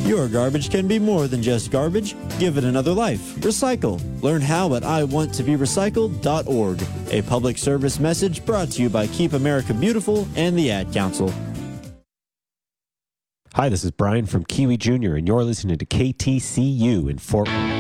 Your garbage can be more than just garbage. Give it another life. Recycle. Learn how at iwanttoberecycled.org. A public service message brought to you by Keep America Beautiful and the Ad Council. Hi, this is Brian from Kiwi Jr., and you're listening to KTCU in Fort Worth.